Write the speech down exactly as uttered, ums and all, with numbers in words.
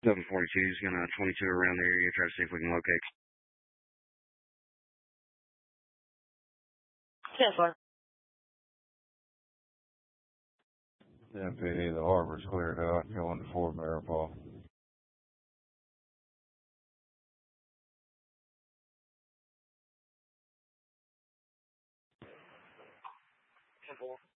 seven forty-two is gonna twenty-two around the area, try to see if we can locate. Yes, sir. M P D, the harbor's cleared out, going to Fort Marapaul. ten four.